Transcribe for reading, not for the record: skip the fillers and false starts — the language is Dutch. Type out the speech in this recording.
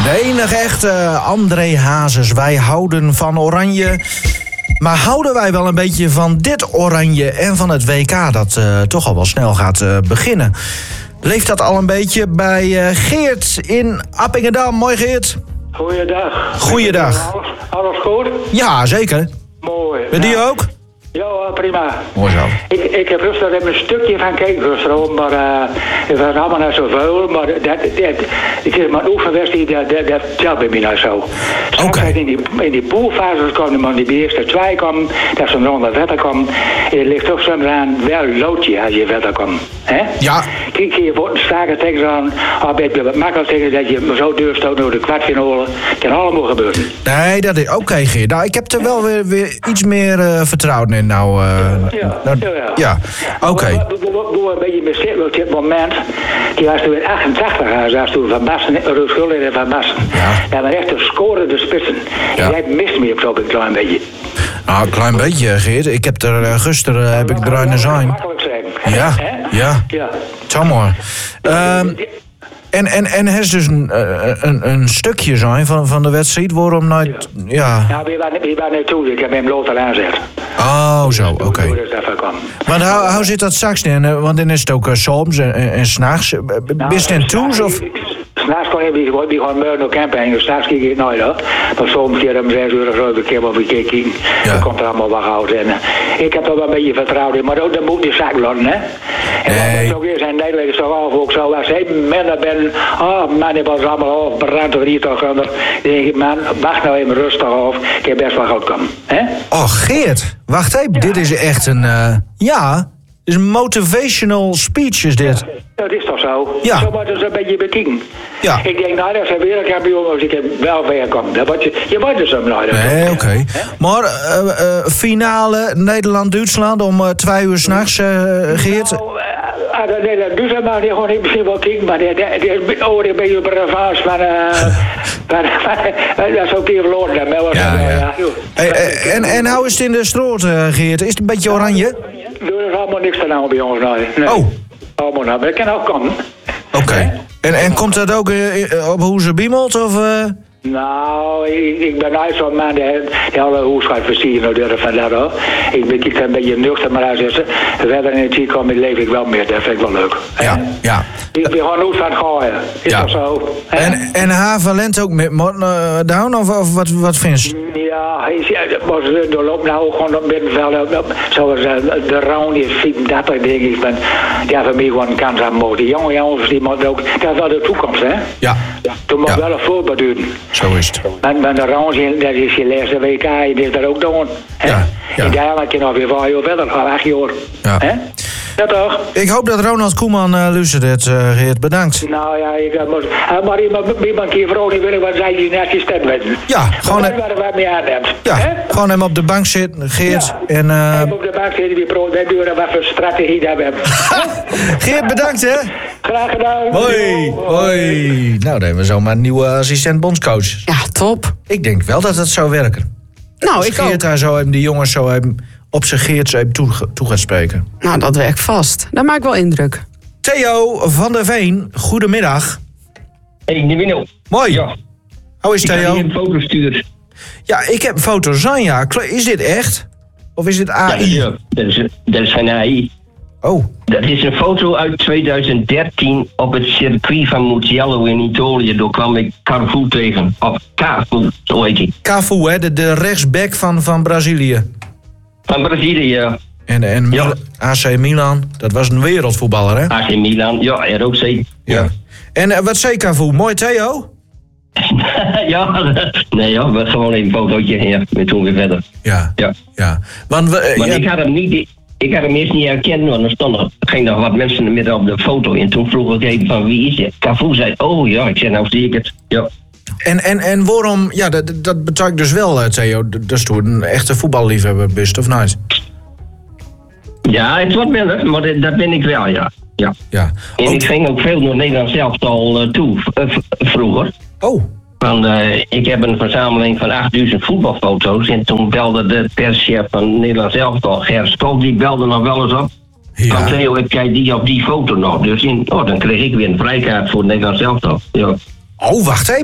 De enige echte André Hazes. Wij houden van Oranje. Maar houden wij wel een beetje van dit Oranje en van het WK dat toch al wel snel gaat beginnen? Leeft dat al een beetje bij Geert in Appingedam? Mooi, Geert. Goeiedag. Goeiedag. Alles goed? Ja, zeker. Mooi. Met die ook? Ja, prima. Mooi zo. Ik heb rustig even een stukje van gekeken rustig, maar het was allemaal niet zoveel. Maar het is maar een oefenwedstrijd, dat telt bij mij nou zo. Oké. In die poolfases komen man die eerste twee komen, dat ze nog naar verder komen. En het ligt toch soms aan wel loodje als je verder komt. Hè? Ja. Kijk je voor een sterke tekst aan, of het wat makkelijk tegen dat je zo doorstoot door de kwartfinale. Dat kan allemaal gebeuren. Nee, dat is oké, Geert. Nou, ik heb er wel weer iets meer vertrouwen in. Ja. Oké. Doe een beetje beschikken op dit moment. Die was toen in 88 jaar, toen Van Basten, Ruud Gullit en Van Basten. Ja. Dat waren echt de scorende spitsen. Ja. En jij mist me op zo'n klein beetje. Nou, een klein beetje, Geert. Ik heb er gisteren heb ik eruit zijn. Makkelijk zeggen. Ja, Hè? ja. Zo mooi. En het is dus een stukje zijn van de wedstrijd waarom nooit. Ja. Nou, we waren net toe. Ik heb hem lood al aanzet. Oh, zo, oké. Maar hoe zit dat straks dan? Want dan is het ook soms en 's nachts. Bist je in toes of? S'nachts kon je gewoon meer naar camping. S'nachts kijk ik nooit op. Maar soms keer om 6 uur of zo een keer op een keer kijken. Dan komt er allemaal wat oud. En ik heb er wel een beetje vertrouwen in. Maar ook dat moet je zak laten, hè. En wat ook weer zijn Nederlanders toch af ook zo. Als ik minder ben, man, ik was allemaal af, brand of niet toch anders. Dan denk ik, man, wacht nou even rustig af. Ik heb best wel goed komen, hè. Oh, Geert, wacht even. Ja. Dit is echt een, is een motivational speech is dit. Ja, dat is toch zo? Ja. Zo moet het een beetje bekijken. Ja. Ik denk, nou, dat zijn wereldkampioen als ik wel weer kom. Je wordt er zo naar. Nee, oké. Maar finale Nederland-Duitsland om 2 uur 's nachts, Geert? Nou, Nederland-Duitsland mag je gewoon niet misschien wel kijken, maar ik ben je op een revanche van... dat is ook hier verloren. Ja. En hoe is het in de stroot, Geert? Is het een beetje oranje? Er is allemaal niks aan bij ons. Nee. Oh. Allemaal nou, maar dat kan ook komen. Oké. En komt dat ook op hoe ze biemelt, of... Nou, ik ben nooit zo'n man die alle hoes gaat versieren door van dat hoor. Ik ben een beetje nuchter, maar als je verder in het zie komt, leef ik wel meer. Dat vind ik wel leuk. Ja. Ik ben gewoon hoes van gooien. Is dat zo? En haar Valent ook met down, of wat vind je? Ja, was doorloop nou gewoon op middenveld. Zoals de round is 34 denk ik. Ja, voor mij gewoon een kans aan mogen. Die jonge jongens, die moeten ook... Dat is wel de toekomst, hè? Ja. Toen moet wel een voorbeeld doen. Zo is het. Maar de round, dat is je laatste WK, je is daar ook doen. Ja. En daar heb je nog weer 5 jaar verder, 8 jaar. Ja. Hè? Ja, toch? Ik hoop dat Ronald Koeman luistert dit, Geert. Bedankt. Nou ja, maar iemand keer vrouw die wil wat zij je net je stem weten. Ja, gewoon... Wat mee aanneemt. Ja, gewoon hem op de bank zitten, Geert. Ja. En, hem op de bank zitten, die duren wat voor strategie daar hebben. Geert, bedankt hè. Graag gedaan. Hoi. Nou, dan hebben we zomaar een nieuwe assistent bondscoach. Ja, top. Ik denk wel dat het zou werken. Nou, als ik Geert ook. daar zo hem, die jongens zo hem op zijn Geert even toe gaat spreken. Nou, dat werkt vast. Dat maakt wel indruk. Theo van der Veen, goedemiddag. Hey, Nivino. Mooi. Ja. Hoe is Theo? Ik heb je een foto sturen. Ja, ik heb foto's aan, ja. Is dit echt? Of is dit AI? Ja, dat is geen AI. Oh. Dat is een foto uit 2013 op het circuit van Mugello in Italië. Daar kwam ik Cafu tegen. Of Cafu, zo heet hij. Cafu, hè, de rechtsback van Brazilië. Van Brazilië, ja. En ja. AC Milan, dat was een wereldvoetballer, hè? AC Milan, ja, er ook zeker. Ja. En wat zei Cafu? Mooi, Theo? Ja, nee, ja, we gewoon even een fotootje. Ja, we doen weer verder. Ja. Want maar ik had hem niet... Ik had hem eerst niet herkend, want er ging nog wat mensen midden op de foto. En toen vroeg ik even van wie is dit? Cafu zei, oh ja, ik zei nou zie ik het. Ja. En waarom, ja, dat betekent dus wel, Theo, dat is toen een echte voetballiefhebber best, of niet? Ja, het wordt minder, maar dat ben ik wel, ja. En ik ging ook veel naar Nederland zelf al toe, vroeger. Oh. Want ik heb een verzameling van 8000 voetbalfoto's. En toen belde de perschef van Nederland zelf al, Ger Skol, die belde nog wel eens op. Ja. Van Theo, ik kijk die op die foto nog. Dus dan kreeg ik weer een vrijkaart voor Nederland zelf al. Ja. Oh, wacht even.